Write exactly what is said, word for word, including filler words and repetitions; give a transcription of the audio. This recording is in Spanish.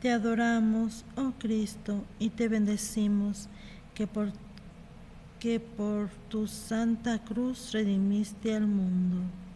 Te adoramos, oh Cristo, y te bendecimos, que por, que por tu santa cruz redimiste al mundo.